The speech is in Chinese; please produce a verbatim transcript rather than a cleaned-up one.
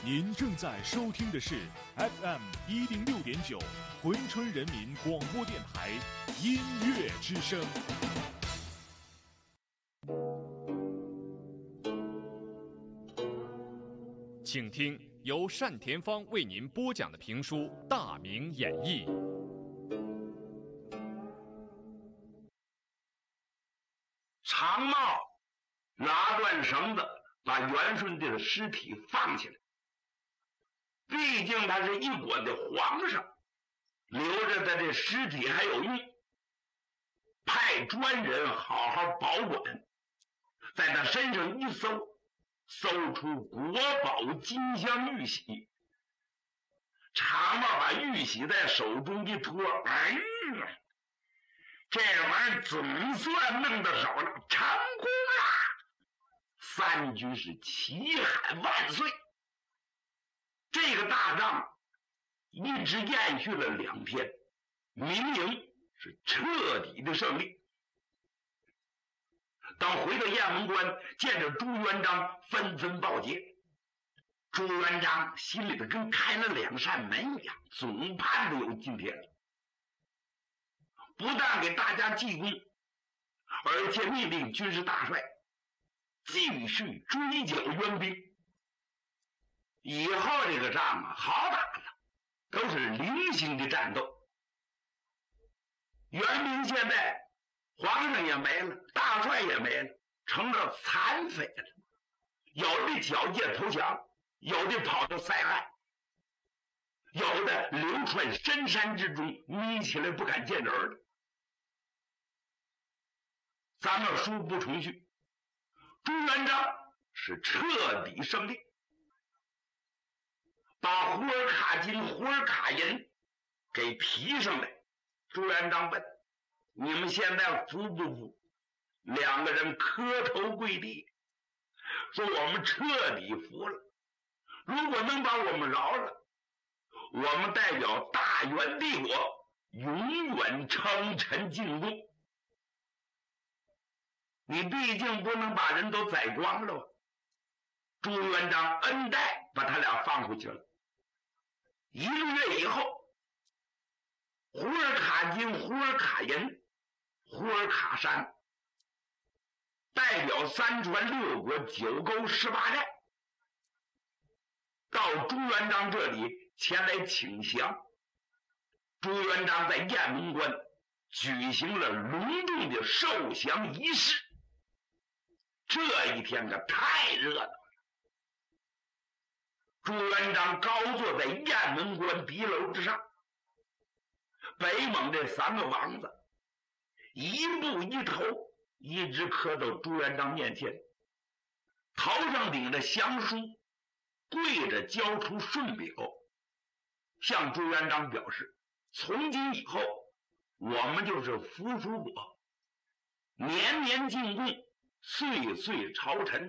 您正在收听的是 F M 一零六点九珲春人民广播电台音乐之声。请听由单田芳为您播讲的评书《大明演义》。 长茂拿断绳子，把元顺帝的尸体放起来。毕竟他是一国的皇上，留着他这尸体还有用，派专人好好保管，在他身上一搜，搜出国宝金镶玉玺。长茂把玉玺在手中一托，哎呀，这玩意儿总算弄到手了，成功了！三军是齐喊万岁。这个大仗一直延续了两天，明营是彻底的胜利。等回到雁门关，见着朱元璋，纷纷报捷。朱元璋心里头跟开了两扇门一样，总盼着有今天。不但给大家记功，而且命令军事大帅继续追剿援兵。以后这个仗啊，好打了，都是零星的战斗。援兵现在皇上也没了，大帅也没了，成了残匪了。有的缴械投降，有的跑到塞外，有的流窜深山之中，眯起来不敢见人了。咱们书不重叙，朱元璋是彻底胜利，把胡尔卡金、胡尔卡银给提上来。朱元璋问：你们现在服不服？两个人磕头跪地，说我们彻底服了。如果能把我们饶了，我们代表大元帝国永远称臣尽忠。你毕竟不能把人都宰光了吧？朱元璋恩待，把他俩放回去了。一个月以后，胡尔卡金、胡尔卡银、胡尔卡山代表三川六国九沟十八寨到朱元璋这里前来请降。朱元璋在雁门关举行了隆重的受降仪式。这一天可太热闹了。朱元璋高坐在雁门关敌楼之上，北蒙这三个王子一步一头一直磕到朱元璋面前，头上顶着降书，跪着交出顺表，向朱元璋表示，从今以后我们就是扶苏国，年年进贡，岁岁朝臣。